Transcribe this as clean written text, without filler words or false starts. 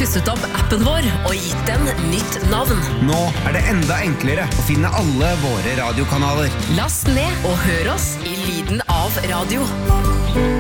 pusset opp appen vår og gitt den nytt navn. Nå det enda enklere å finne alle våre radiokanaler. Last ned og hør oss i lyden av radio.